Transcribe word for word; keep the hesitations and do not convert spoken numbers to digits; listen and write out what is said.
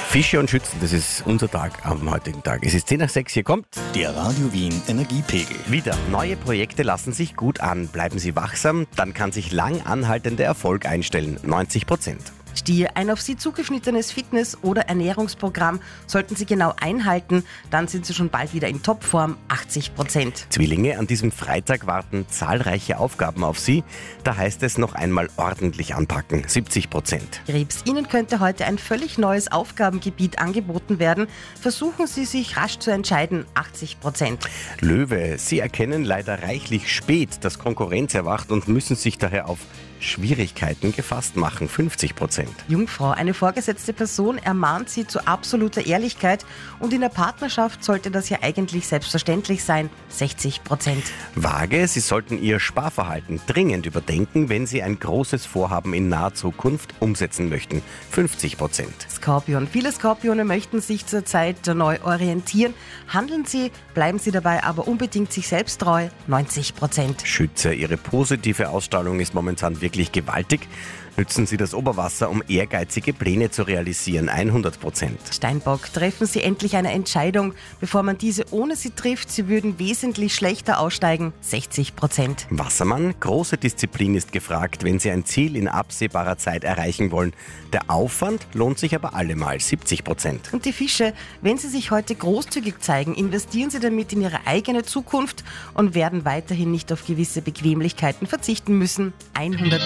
Fische und Schützen, das ist unser Tag am heutigen Tag. Es ist zehn nach sechs, hier kommt Der Radio Wien Energiepegel. wieder. Neue Projekte lassen sich gut an. Bleiben Sie wachsam, dann kann sich lang anhaltender Erfolg einstellen. neunzig Prozent. Stier, ein auf Sie zugeschnittenes Fitness- oder Ernährungsprogramm sollten Sie genau einhalten, dann sind Sie schon bald wieder in Topform, achtzig Prozent. Zwillinge, an diesem Freitag warten zahlreiche Aufgaben auf Sie. Da heißt es noch einmal ordentlich anpacken, siebzig Prozent. Krebs, Ihnen könnte heute ein völlig neues Aufgabengebiet angeboten werden. Versuchen Sie sich rasch zu entscheiden, achtzig Prozent. Löwe, Sie erkennen leider reichlich spät, dass Konkurrenz erwacht und müssen sich daher auf Schwierigkeiten gefasst machen, fünfzig Prozent. Jungfrau, eine vorgesetzte Person ermahnt Sie zu absoluter Ehrlichkeit und in der Partnerschaft sollte das ja eigentlich selbstverständlich sein, sechzig Prozent. Waage, Sie sollten Ihr Sparverhalten dringend überdenken, wenn Sie ein großes Vorhaben in naher Zukunft umsetzen möchten, fünfzig Prozent. Skorpion, viele Skorpione möchten sich zurzeit neu orientieren. Handeln Sie, bleiben Sie dabei aber unbedingt sich selbst treu, neunzig Prozent. Schütze, Ihre positive Ausstrahlung ist momentan wirklich gewaltig. Nützen Sie das Oberwasser, um ehrgeizige Pläne zu realisieren, hundert Prozent. Steinbock, treffen Sie endlich eine Entscheidung, bevor man diese ohne Sie trifft. Sie würden wesentlich schlechter aussteigen, sechzig Prozent. Wassermann, große Disziplin ist gefragt, wenn Sie ein Ziel in absehbarer Zeit erreichen wollen. Der Aufwand lohnt sich aber allemal, siebzig Prozent. Und die Fische, wenn Sie sich heute großzügig zeigen, investieren Sie damit in Ihre eigene Zukunft und werden weiterhin nicht auf gewisse Bequemlichkeiten verzichten müssen, hundert Prozent.